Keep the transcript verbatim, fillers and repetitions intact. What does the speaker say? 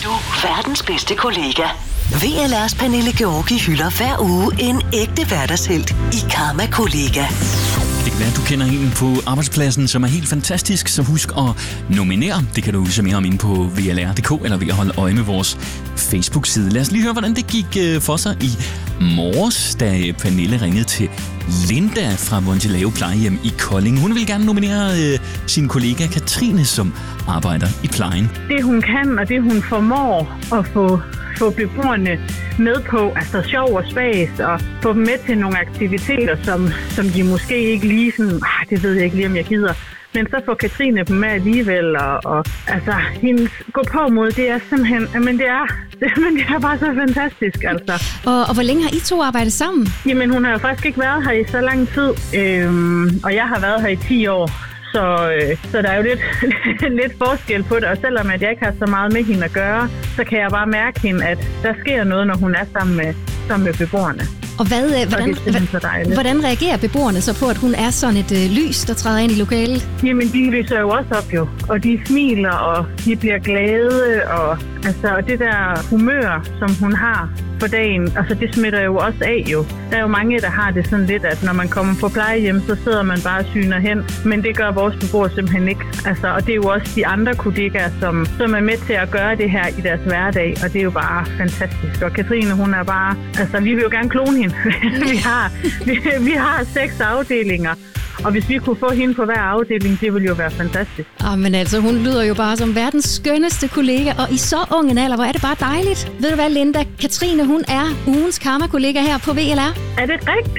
du verdens bedste kollega. V L R's Pernille Georgi hylder hver uge en ægte hverdagshelt i Karma Kollega. Det kan være, at du kender en på arbejdspladsen, som er helt fantastisk, så husk at nominere. Det kan du se mere om inde på V L R punktum d k eller ved at holde øje med vores Facebook-side. Lad os lige høre, hvordan det gik for sig i morges, da Pernille ringede til Linda fra Montelave Plejehjem i Kolding. Hun vil gerne nominere øh, sin kollega Katrine, som arbejder i plejen. Det hun kan, og det hun formår at få, få beboerne med på, altså sjov og spas, og få dem med til nogle aktiviteter, som, som de måske ikke lige sådan, ah, det ved jeg ikke lige, om jeg gider. Men så får Katrine dem med alligevel, og, og altså, hendes gå på mod, det er simpelthen, men det er, men det er bare så fantastisk, altså. Og, og hvor længe har I to arbejdet sammen? Jamen, hun har jo faktisk ikke været her i så lang tid, øhm, og jeg har været her i ti år. Så, øh, så der er jo lidt, lidt forskel på det, og selvom at jeg ikke har så meget med hende at gøre, så kan jeg bare mærke hende, at der sker noget, når hun er sammen med, sammen med beboerne. Og hvad, øh, hvordan, hvordan, hvordan reagerer beboerne så på, at hun er sådan et øh, lys, der træder ind i lokalet? Jamen, de lyser jo også op jo, og de smiler, og de bliver glade, og altså, det der humør, som hun har på dagen, altså det smitter jo også af jo. Der er jo mange, der har det sådan lidt, at når man kommer på plejehjem, så sidder man bare og syner hen, men det gør vores beboere simpelthen ikke. Altså, og det er jo også de andre kollegaer, som, som er med til at gøre det her i deres hverdag, og det er jo bare fantastisk. Og Katrine, hun er bare, altså vi vil jo gerne klone hende. vi, har, vi, vi har seks afdelinger, og hvis vi kunne få hende på hver afdeling, det ville jo være fantastisk. Ah, men altså, hun lyder jo bare som verdens skønneste kollega, og i så ung en alder, hvor er det bare dejligt. Ved du hvad, Linda? Katrine, hun er ugens Karma-kollega her på V L R. Er det rigtigt?